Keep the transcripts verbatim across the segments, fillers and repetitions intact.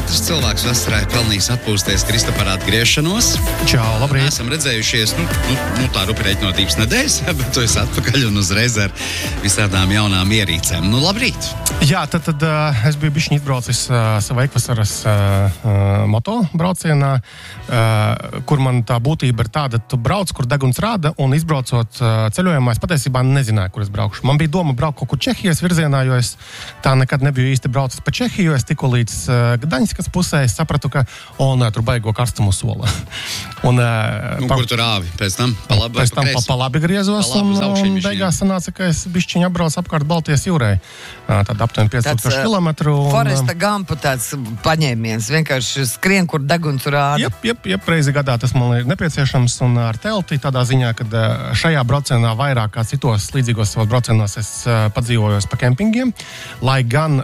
katrs cilvēks vasarai pelnījis atpūsties Kristapā atgriešanos. Čau, labrīt. Esam redzējušies, nu, nu, nu tā rupirēķi no divas nedēļas, bet tu esi atpakaļ un uzreiz ar visādām jaunām ierīcēm. Nu, labrīt. Jā, tad, tad uh, es biju bišķiņ izbraucis uh, savu ikvasaras uh, uh, moto braucienā, uh, kur man tā būtība ir tāda, tu brauc, kur deguns rāda, un izbraucot uh, ceļojumā, es patiesībā nezināju, kur es braukšu. Man bija doma braukt kaut kur Čehijas virzienā, jo es tā nekad nebiju īsti braucis pa Čehiju, es tiku līdz uh, Gdaņskas pusē, es sapratu, ka, o, nē, tur baigo karstumu sola. un, uh, nu, pa, kur tu rāvi? Pēc tam pa labi, pēc tam pa, pa labi griezos, pa labi un, augšiem, un beigās sanāca, ka es bišķiņ apbraucu apkārt Baltijas jūrai. Uh, tad aptuveni pieci tūkstoši kilometru. Foresta Gampa tāds paņēmiens, vienkārši skrien, kur deguns rāda. Jep, jep, jep, reizi gadā tas man ir nepieciešams, un ar telti tādā ziņā, ka šajā braucienā vairāk kā citos līdzīgos savos braucienos es uh, padzīvojos pa kempingiem, lai gan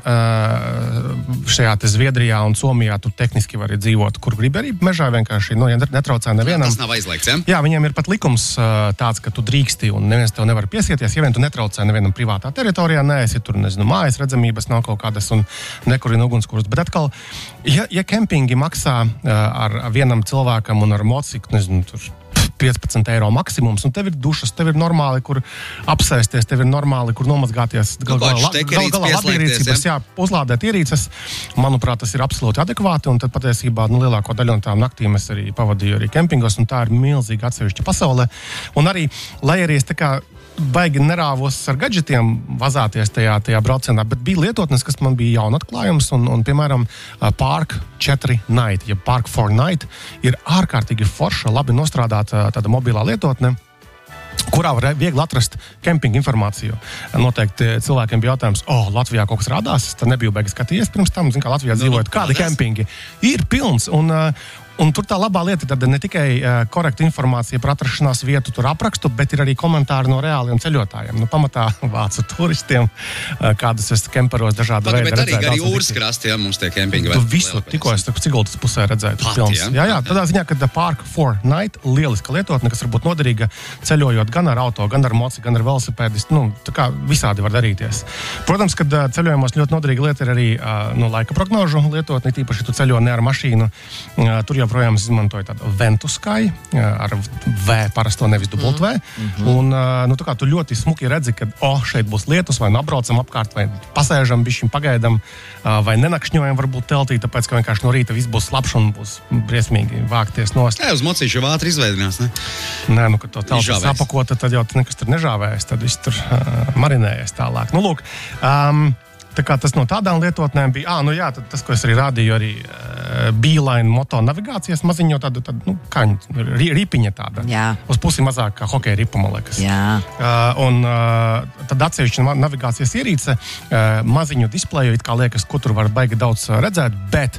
uh, šajā te Zviedrijā un Somijā tu tehniski vari dzīvot, kur grib arī mežā vienkārši, nu, ja netraucē nevienam. Tas nav aizliegts, ja? Jā, viņiem ir pat likums uh, tāds, ka tu drīksti un neviens tev nevar piesieties, ja vien tu netraucē nevienam privātā teritorijā, neesi tur, nezinu, mājas redzamības nav kaut kādas un nekurina ugunskurus. Bet atkal, ja, ja kempingi maksā uh, ar vienam cilvēkam un ar motociklu, nezinu, tur piecpadsmit eiro maksimums, un tev ir dušas, tev ir normāli, kur apsēsties, tev ir normāli, kur nomazgāties. Gal galā, gal galā labi ierīcības, jā, uzlādēt ierīces. Manuprāt, tas ir absolūti adekvāti, un tad patiesībā, nu, lielāko daļu no tām naktīm es arī pavadīju arī kempingos, un tā ir milzīga atsevišķa pasaulē. Un arī, lai arī es tā kā baigi nerāvos ar gadžetiem vazāties tajā, tajā braucienā, bet bija lietotnes, kas man bija jauna atklājums, un, un piemēram, Park četri Night, ja Park four Night ir ārkārtīgi forša, labi nostrādāta tāda mobilā lietotne, kurā var viegli atrast kempinga informāciju. Noteikti cilvēkiem bija jautājums, o, oh, Latvijā kaut kas rādās, es tad nebiju beigi skatījies pirms tam, zin, kā Latvijā dzīvojot, kādi kempingi ir pilns, un Un tur tā labā lieta tad ne tikai uh, korekta informācija par atrašanās vietu, tur aprakstu, bet ir arī komentāri no reāliem ceļotājiem. Nu, pamatā vācu turistiem, uh, kādus es kemperos dažādu Pagad, veidu redzēju. Bet arī, arī jūras krasti, ja mums tie kempingi. Tu visu, tikko es Cigultas pusē redzēju. Pat, pilns. Ja? Jā, jā, tādā ziņā, ka Park four Night lieliska lietotne, kas var būt noderīga ceļojot gan ar auto, gan ar moci, gan ar velosipēdistu. Nu, tā kā visādi var darīties. Protams, kad uh, ceļojumos ļoti noderīga lieta ir arī uh, no laika prognožu lietotne, tīpaši tu ceļo ne ar mašīnu. Uh, tur joprojām izmantoju tādu Ventuskai ar V parasto, nevis dubult V. Mm-hmm. Un, nu, tā kā tu ļoti smuki redzi, ka, o, oh, šeit būs lietus, vai nu apbraucam apkārt, vai pasēžam, bišķiņ pagaidam, vai nenakšņojam varbūt teltī, tāpēc, ka vienkārši no rīta viss būs slapš un būs briesmīgi vākties nost. Jā, uz mocīšu ātri izveidinās, ne? Nē, nu, kad to telti sapakota, tad jau nekas tur nežāvējas, tad viss tur uh, marinējas tālāk. Nu, lūk, um, tā kā tas no tādām lietotnēm bija, ā, nu jā, tad tas, ko es arī rādīju, arī uh, Beeline moto navigācijas maziņo tādu, tādu, nu, kaņu, ripiņa tāda. Jā. Uz pusi mazāk kā hokeja ripa, man liekas. Jā. Uh, un uh, tad atsevišķi navigācijas ierīce, uh, maziņu displeju, it kā liekas, ko tur var baigi daudz redzēt, bet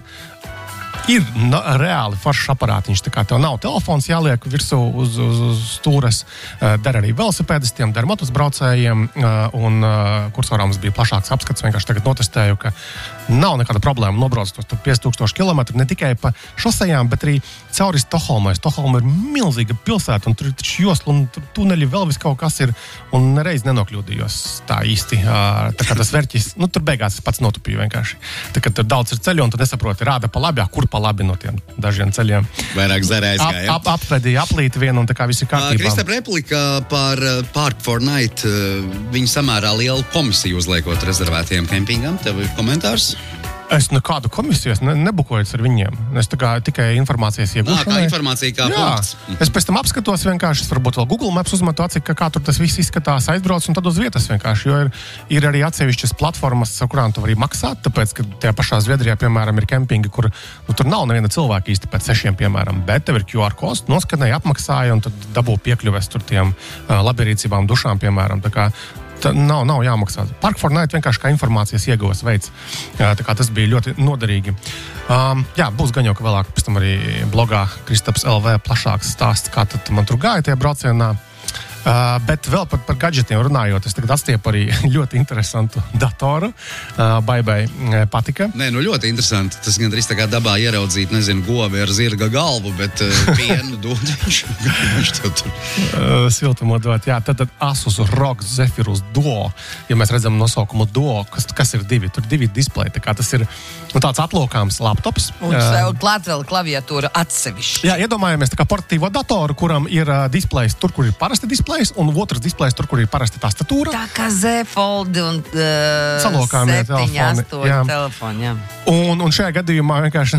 ir no, reāli foršs aparātiņš, tā kā tev nav telefons jāliek virsū uz, uz, uz stūres, uh, der arī velosipēdistiem, der motocbraucējiem, uh, un uh, kursvarā mums bija plašāks apskats, vienkārši tagad notestēju, ka nav nekāda problēma nobrauc tos pieci tūkstoši kilometru, ne tikai pa šosejām, bet arī cauri Stokholmai. Stokholma ir milzīga pilsēta, un tur ir taču josla, un tur tuneļi vēl vis kaut kas ir, un nereiz nenokļūdījos tā īsti. Uh, tā kā tas vērķis, nu tur beigās es pats notupīju vienkārši. Tā kā tur daudz ir ceļu, un tu nesaproti, rāda pa labi, kur pa labi no tiem dažiem ceļiem. Vairāk zarē aizgāja. Ap, ap, apvedīja aplīti vienu, un tā kā visi kārtībā. Kristap, replika par Park four Night. Viņi samērā lielu komisiju uzliekot rezervētajiem kempingam. Tev ir komentārs? Es nekādu komisiju ne, nebukoju ar viņiem. Es tā kā tikai informācijas iegūšanai. Nā, kā informācija, kā Jā. punkts. Es pēc tam apskatos vienkārši, es varbūt vēl Google Maps uzmetu acī, ka kā tur tas viss izskatās, aizbrauc un tad uz vietas vienkārši, jo ir, ir arī atsevišķas platformas, ar kurām tu vari maksāt, tāpēc, ka tajā pašā Zviedrijā, piemēram, ir kempingi, kur nu, tur nav neviena cilvēka īsti pēc sešiem, piemēram, bet tev ir Q R kods, noskanēja, apmaksāja un tad dabū piekļuves tur tiem uh, labierīcībām dušām, piemēram. Tā kā Tā nav, nav jāmaksā. Park four Night vienkārši kā informācijas ieguvas veids. Tā kā tas bija ļoti noderīgi. Um, jā, būs gan jau, ka vēlāk pēc tam arī blogā Kristaps L V plašāks stāsts, kā tad man tur gāja tajā braucienā. Uh, bet vēl par, par gadgetiem runājot, es tagad atstiepu arī ļoti interesantu datoru. Uh, Baibai patika. Nē, nu ļoti interesanti. Tas gandrīz tā kā dabā ieraudzīt, nezinu, govi ar zirga galvu, bet uh, pienu dod viņš. Viņš tev tur. Uh, siltumu dot, jā. Tad, tad Asus R O G Zephyrus Duo. Ja mēs redzam nosaukumu Duo, kas, kas ir divi? Tur divi displeji. Tā kā tas ir nu, tāds atlokāms laptops. Un uh, klāt vēl klaviatūra atsevišķi. Jā, iedomājamies tā kā portatīvo datoru, kuram ir uh, displejs tur, kur ir parasti displejs, un otrs displejs tur, kur ir parasti tastatūra. Tā kā Z Fold un uh, Salokāmie septiņi, astoņi jā. telefoni, jā. Un, un šajā gadījumā vienkārši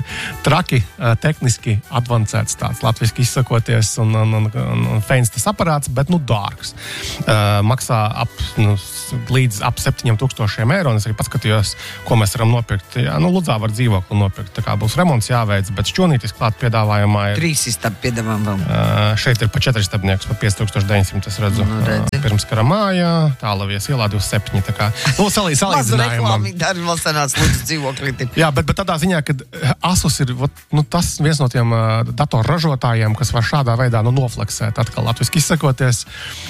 traki, uh, tehniski advancēts tāds, latviski izsakoties, un, un, un, un, un feins tas aparāts, bet, nu, dārgs. Uh, maksā ap, nu, līdz ap septiņiem tūkstošiem eiro, un es arī paskatījos, ko mēs varam nopirkt. Jā, nu, Ludzā var dzīvokli nopirkt, tā kā būs remonts jāveic, bet šķonītis klāt piedāvājumā ir... Trīs istabi piedāvām vēl. Uh, šeit ir pa četri stabnieks, pa pieci tūkstoši deviņsimt, es redzu. Nu, redzi. uh, pirms kara mājā, Tālavies ielā divdesmit septiņi, tā kā, nu, salī, salīdzinājumam. Mazu reklāmi dar vēl sanāc Ludzas dzīvoklītim. Jā, bet, bet tādā ziņā, ka Asus ir vat, nu, tas viens no tiem uh, datorražotājiem, kas var šādā veidā nu, nofleksēt, atkal latviski izsakoties,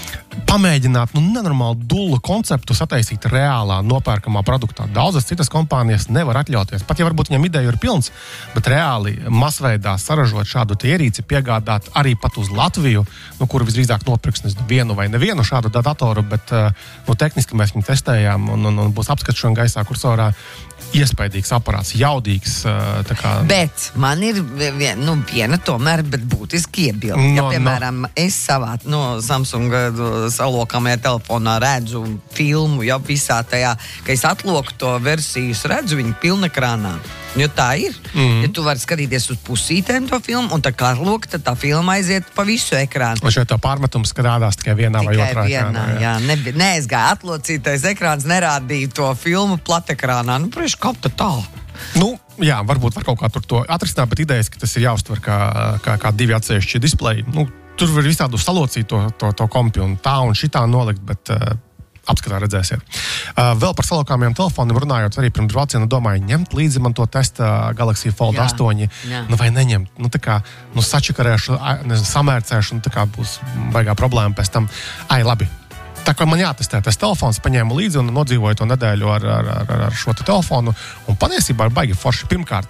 pamēģināt nu, nenormālu dullu konceptu sataisīt reālā nopērkamā produktā. Daudzas citas kompānijas nevar atļauties. Pat ja varbūt viņam ideja ir pilns, bet reāli masveidā saražot šādu ierīci, piegādāt arī pat uz Latviju, nu, kur visdrīzāk nopirks nezinu, vienu vai nevienu šādu datoru, bet nu, tehniski mēs viņu testējām un, un, un būs apskatšana gaisā kursorā. Iespaidīgs aparāts, jaudīgs. Tā kā... Bet man ir vien, nu, viena tomēr, bet būtiski iebilda. No, ja, piemēram, no. es savā no Samsunga salokāmajā telefonā redzu filmu, jau visā tajā, ka es atloku to versiju, redzu viņu pilnekrānā. Jo tā ir. Mm-hmm. Ja tu vari skatīties uz pusītēm to filmu, un tā kā atloka, tad tā filma aiziet pa visu ekrānu. Un šeit tā pārmetums strādās tikai vienā tikai vai otrā vienā, ekrānā. Jā, jā. Ne, neaizgāja atlocītais ekrāns, nerādīja to filmu platekrānā. Nu, prieši, kā tā tā? Nu, jā, varbūt var kaut kā tur to atrisināt, bet idejas, ka tas ir jāuztver kā, kā, kā divi atsevišķi displeji. Nu, tur var visādu salocīt to, to, to kompi un tā un šitā nolikt, bet uh, apskatā redzēsiet. Uh, vēl par salokāmiem telefoniem runājot, arī pirms brauciena domāju, ņemt līdzi man to testa Galaxy Fold jā, astoņi, jā. Nu vai neņemt. Nu tā kā, nu sačakarēšu, nezinu, samērcēšu, nu tā kā būs baigā problēma pēc tam. Ai, labi. Tā kā man jātestē tas telefons, paņēmu līdzi un nodzīvoju to nedēļu ar, ar, ar, ar šo te telefonu. Un patiesībā ir baigi forši. Pirmkārt,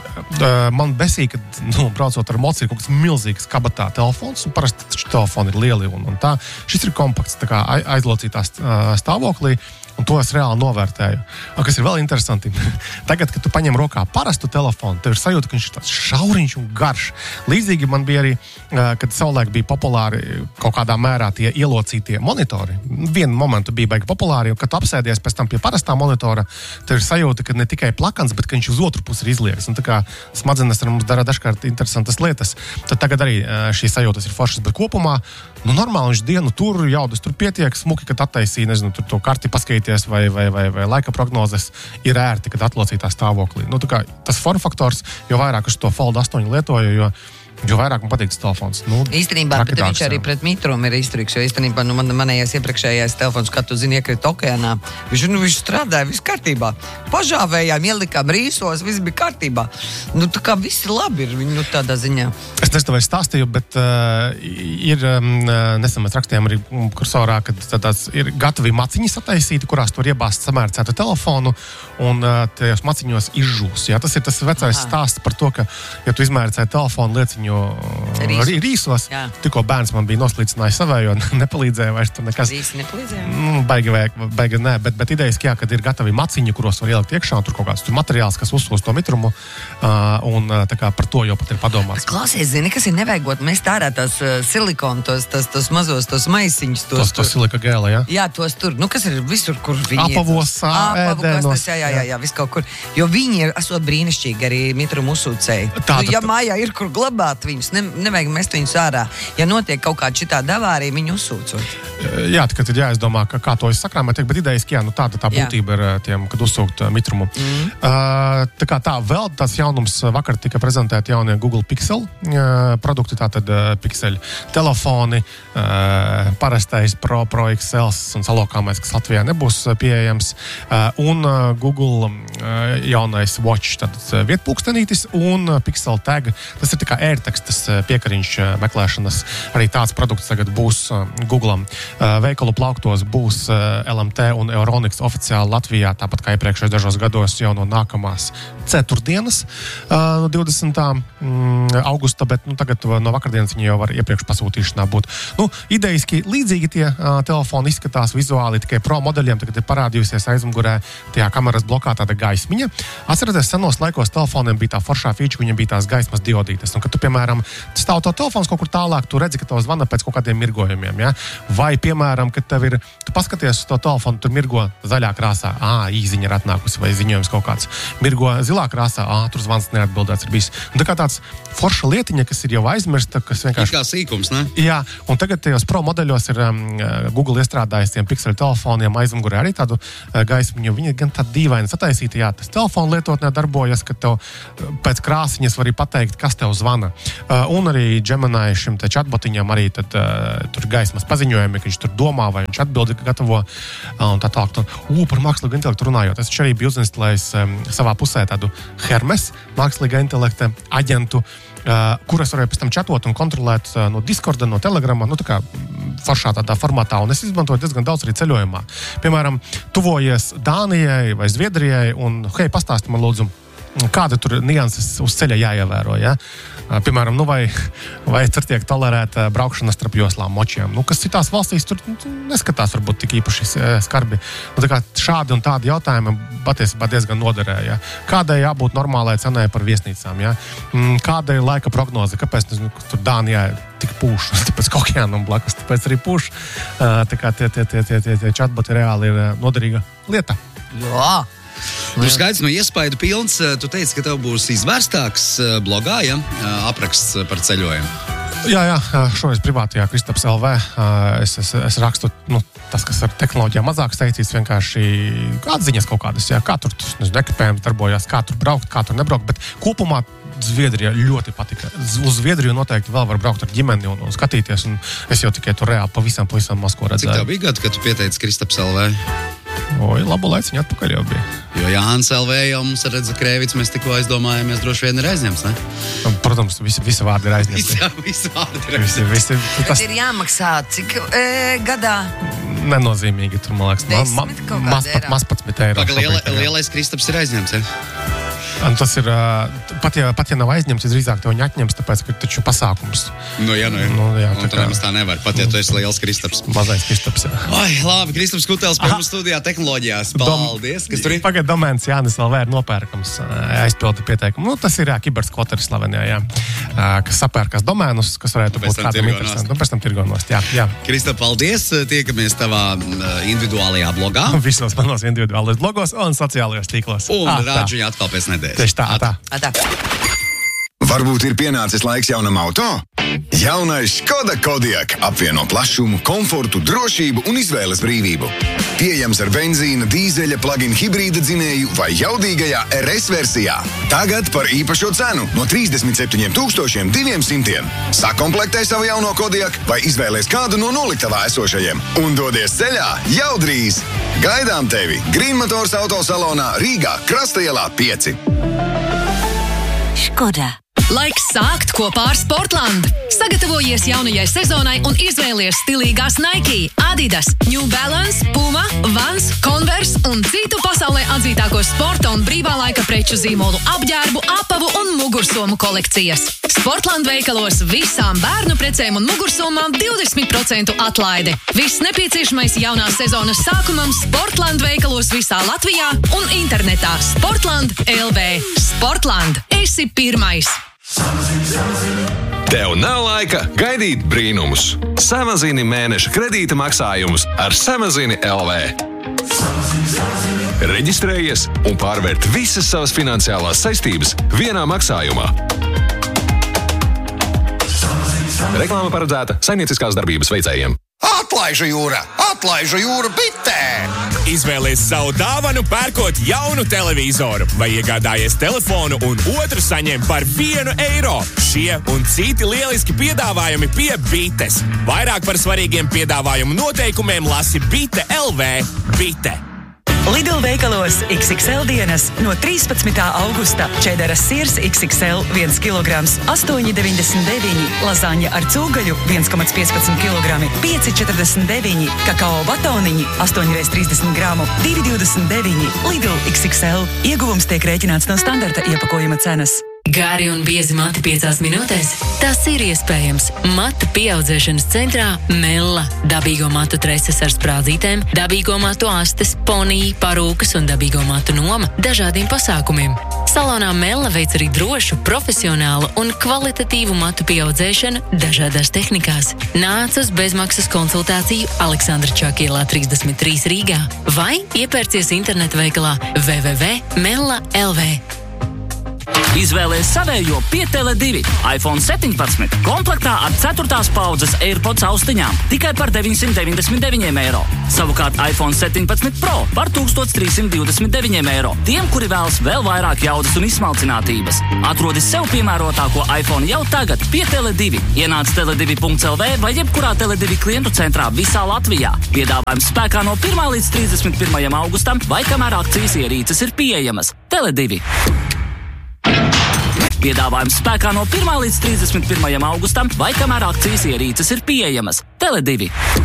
man besīja, ka, nu, braucot ar mocī, ir kaut kas milzīgs kabatā telefons, un parasti šis telefoni ir lieli un, un tā. Šis ir kompakts, tā kā aizlocītā stāvoklī. Un to es reāli novērtēju. Un kas ir vēl interesanti, tagad, kad tu paņem rokā parastu telefonu, tev ir sajūta, ka viņš ir tāds šauriņš un garš. Līdzīgi man bija arī, kad savulaik bija populāri kaut kādā mērā tie ielocītie monitori. Vienu momentu bija baigi populāri, un kad tu apsēdies pēc tam pie parastā monitora, tev ir sajūta, ka ne tikai plakans, bet ka viņš uz otru pusi ir izlieks. Un tā kā smadzenes ar mums dara dažkārt interesantas lietas, tad tagad arī šīs sajūtas ir foršas, bet kopumā, nu normāli viņš dienu tur, jaudas tur pietiek, smuki, kad attaisīja, nezinu, tur to karti paskaidīt, Vai, vai, vai, vai laika prognozes ir ērti, kad atlocītā stāvoklī. Nu, tā kā tas formfaktors, jo vairāk es to Fold astoņi lietoju, jo, jo vairāk man patīk tas telefons. Nu, īstenībā, bet viņš arī pret mitrumu ir izturīgs, jo īstenībā nu, man, manējais iepriekšējais telefons, kā tu zini, iekrita okeānā, viņš, nu, viņš strādāja, viss kārtībā. Pažāvējām, ielikām rīsos, viss bija kārtībā. Nu, tā kā viss labi ir, nu, tādā ziņā. Es nezinu, vai stāstīju, bet uh, ir, um, nesen mēs rakstījām arī kursorā, kad tāds ir gatavi maciņi sataisīti, kurās tu var iebāzt samērcētu telefonu, un uh, tajos maciņos izžūs. Jā, tas ir tas vecais Aha. stāsts par to, ka, ja tu izmērcēji telefonu lieciņu Rīsos. rīsos, jā. Tikko bērns man bija noslīcinājis savējo, nepalīdzēja vairs tur nekas. Rīsi nepalīdzēja? Nu, baigi vajag, baigi nē, bet, bet idejas, ka jā, kad ir gatavi maciņi, kuros var ielikt iekšā, un tur kaut kāds tur materiāls, kas uzsūs to mitrumu, uh, un uh, tā kā par to jau pat ir padomāts. Klausies, zini, kas ir nevajagot, mēs tārā tos uh, silikonu, tos, tos, tos mazos, tos maisiņus. Tos, tos, tos silika gēla, jā? Jā, tos tur, nu kas ir visur, kur viņi Apavos, ēdienos. Jā, jā, jā, jā, viss kaut kur. Jo viņi ir, esot brīnišķīgi, arī mitrumu uzsūcēji. Nu, ja mājā ir, kur glabāt viņus, ne, nevajag mest viņus ārā. Ja notiek kaut kāda šitā davārī, viņu uzsūcot. Jā, tad ir jāizdomā, ka, kā to izsakrāmēt, bet idejas, ka jā, nu tāda tā būtība ir tiem, kad uzsūkt mitrumu. Mm. Uh, tā kā tā, vēl tāds jaunums vakar tika prezentēti jaunie Google Pixel uh, produkti, tātad uh, Pixel telefoni, uh, parastais Pro, Pro X L un salokāmais, kas Latvijā nebūs pieejams, uh, un uh, Google uh, jaunais Watch, tātad uh, vietpūkstenītis un uh, Pixel Tag. Tas ir tā kā AirTag virsrakstes piekariņš meklēšanas. Arī tāds produkts tagad būs Googlam. Veikalu plauktos būs L M T un Euronics oficiāli Latvijā, tāpat kā iepriekšējos dažos gados jau no nākamās ceturtdienas, no divdesmitā augusta, bet nu, tagad no vakardienas viņi jau var iepriekš pasūtīšanā būt. Nu, idejiski līdzīgi tie uh, telefoni izskatās vizuāli, tikai pro modeļiem tagad ir parādījusies aizmugurē tajā kameras blokā tāda gaismiņa. Atcerieties, senos laikos telefoniem bija tā foršā feature, viņiem bija tās gaismas diodītes. Un, kad tu, piemēram, stāv to telefons kaut kur tālāk, tu redzi, ka tev zvana pēc kaut kādiem mirgojumiem, ja? Vai, piemēram, kad tev ir, tu paskaties uz to telefonu, tur mirgo zaļā krāsā, ā, īziņa ir atnākusi, vai ziņojums kaut kāds. Mirgo zilā krāsā, ā, tur zvans neatbildēts ir bijis. Un tā kā tāds forša lietiņa, kas ir jau aizmirsta, kas vienkārši... Kā sīkums, ne? Jā, un tagad tajos pro modeļos ir um, Google iestrādājis tiem pixeļu telefoniem aizmugurē arī tādu uh, gaismiņu. Viņi gan tādi dīvaini sataisīti, jā, tas telefonu lietotnē darbojas, ka tev uh, pēc krāsiņas var arī pateikt, kas tev zvana. Uh, un arī Gemini šim te chatbotiņam arī tad uh, tur gaismas paziņojumi, ka viņš tur domā, vai viņš atbildi, ka gatavo uh, un tā tālāk. Ū, par mākslīgu intelektu runājot. Es arī biju uzinstalējis um, savā pusē tādu Hermes mākslīgā intelekta aģentu, Uh, kuras varēja pēc tam čatot un kontrolēt uh, no Discorda, no Telegrama, nu tā kā foršā tādā formātā, un es izmantoju diezgan daudz arī ceļojumā. Piemēram, tuvojies Dānijai vai Zviedrijai, un, hei, pastāsti man lūdzu, kāda tur nianses uz ceļa jāievēro, ja? Piemēram, nu vai, vai tur tiek tolerēta braukšana starp joslām močiem, nu, kas citās valstīs tur neskatās varbūt tik īpaši skarbi. Nu, tā kā šādi un tādi jautājumi patiesībā diezgan noderē, ja? Kādai jābūt normālai cenai par viesnīcām, ja? Kāda ir laika prognoze, kāpēc nezinu, tur Dānijā tik pūš, tāpēc okeānam blakus, tāpēc arī pūš. Tā kā tie, tie, tie, tie, tie, tie chatboti reāli ir noderīga lieta. Jā. Nu, skaidrs, no iespaidu pilns. Tu teici, ka tev būs izvērstāks blogā, ja? Apraksts par ceļojumu. Jā, jā, šoreiz privātajā Kristaps L V es, es, es rakstu, nu, tas, kas ar tehnoloģijām mazāk saistīts, vienkārši atziņas kaut kādas, jā, kā tur, nezinu, ekipējums darbojās, kā tur braukt, kā tur nebraukt, bet kopumā Zviedrija ļoti patika. Uz Zviedriju noteikti vēl var braukt ar ģimeni un, un skatīties, un es jau tikai tur reāli pavisam, pavisam maz ko redzēju. Cik tev bija gadu, kad tu pieteici Kristaps L V? Oi, labu laiciņu atpakaļ jau bija. Jo Jānis L V jau mums redza Krēvits, mēs tikko aizdomājamies, droši vien ir aizņemts, ne? Protams, visi, visi vārdi ir aizņemti. Visi, visi vārdi ir aizņemti. Visi, visi, tas ir jāmaksā, cik e, gadā? Nenozīmīgi, tur, man liekas, ma, ma, maz pat, maz pat eiro. Paga, liela, lielais Kristaps ir aizņemts, ja? Un tas ir, pat ja, pat ja nav aizņemts, drīzāk tev viņi atņems, tāpēc, ka taču pasākums. Nu, jā, nu, jā. Nu, jā, un tā nemaz tā nevar, pat ja tu esi liels Kristaps. Mazais Kristaps, jā. Ai, labi, Kristaps Kutels pie mums studijā tehnoloģijās. Paldies, kas tur ir? Pagad domēns Jānis L V ir nopērkams, aizpilda pieteikumu. Nu, tas ir, jā, kiberskvoteris Slavenijā, jā. Kas sapērkas domēnus, kas varētu būt kādam interesanti. Un pēc tam tirgonost, jā, jā. Kristap, paldies, tiekamies tavā individuālajā blogā. Visos manos individuālajos blogos un sociālajos tīklos. Un rādžiņā atkal pēc nedēļas. Tieši tā, tā. Atā. Varbūt ir pienācis laiks jaunam auto? Jaunais Škoda Kodiaq apvieno plašumu, komfortu, drošību un izvēles brīvību. Pieejams ar benzīna, dīzeļa, plug-in hibrīda dzinēju vai jaudīgajā R S versijā. Tagad par īpašo cenu no trīsdesmit septiņiem tūkstošiem diviem simtiem. Sakomplektē savu jauno Kodiaq vai izvēlies kādu no noliktavā esošajiem un dodies ceļā jau drīz. Gaidām tevi Green Motors autosalonā Rīgā, Krastaielā pieci. Škoda. Laiks sākt kopā ar Sportland. Sagatavojies jaunajai sezonai un izvēlies stilīgās Nike, Adidas, New Balance, Puma, Vans, Converse un citu pasaulē atzītāko sporta un brīvā laika preču zīmolu apģērbu, apavu un mugursomu kolekcijas. Sportland veikalos visām bērnu precēm un mugursomām divdesmit procentu atlaide. Viss nepieciešamais jaunās sezonas sākumam Sportland veikalos visā Latvijā un internetā Sportland L V. Sportland. Esi pirmais! Tev nav laika gaidīt brīnumus. Samazini mēneša kredīta maksājumus ar Samazini L V. Reģistrējies un pārvērt visas savas finansiālās saistības vienā maksājumā. Reklāma paredzēta saimnieciskās darbības veicējiem. Atlaižu jūra! Atlaižu jūra bitē! Izvēlies savu dāvanu, pērkot jaunu televizoru vai iegādājies telefonu un otru saņem par vienu eiro. Šie un citi lieliski piedāvājumi pie Bites. Vairāk par svarīgiem piedāvājumu noteikumiem lasi Bite L V. Bite. Lidl veikalos iks iks el dienas no trīspadsmitā augusta čederas sirs iks iks el viens kilograms astoņi deviņdesmit deviņi, lazāņa ar cūgaļu viens komats piecpadsmit kilogrami pieci četrdesmit deviņi, kakao batoniņi astoņi reiz trīsdesmit gramu divi divdesmit deviņi. Lidl iks iks el. Ieguvums tiek rēķināts no standarta iepakojuma cenas. Gari un biezi mati piecās minūtēs? Tas ir iespējams. Matu pieaudzēšanas centrā Mella. Dabīgo matu treses ar sprādzītēm, dabīgo matu astes, ponija, parūkas un dabīgo matu noma dažādiem pasākumiem. Salonā Mella veic arī drošu, profesionālu un kvalitatīvu matu pieaudzēšanu dažādās tehnikās. Nāc uz bezmaksas konsultāciju Aleksandra Čaka ielā trīsdesmit trīs Rīgā vai iepērcies internetu veikalā w w w punkt mella punkt l v. Izvēlies savējo pie Tele divi. iPhone septiņpadsmit komplektā ar ceturtās paudzes AirPods austiņām tikai par deviņsimt deviņdesmit deviņi eiro. Savukārt iPhone septiņpadsmit Pro par tūkstoš trīs simt divdesmit deviņi eiro. Tiem, kuri vēlas vēl vairāk jaudas un izsmalcinātības. Atrodi sev piemērotāko iPhone jau tagad pie Tele divi. Ienāc tele divi punkts l v vai jebkurā Tele divi klientu centrā visā Latvijā. Piedāvājums spēkā no pirmā līdz trīsdesmit pirmajam augustam vai kamēr akcijas ierīces ir pieejamas. Tele divi. Piedāvājums spēkā no pirmā līdz trīsdesmit pirmajam augustam vai kamēr akcijas ierīces ir pieejamas. Tele divi.